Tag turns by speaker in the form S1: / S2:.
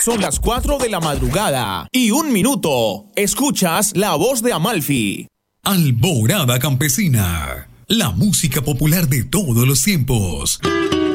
S1: Son las 4 de la madrugada y 1 minuto. Escuchas la voz de Amalfi.
S2: Alborada Campesina, la música popular de todos los tiempos.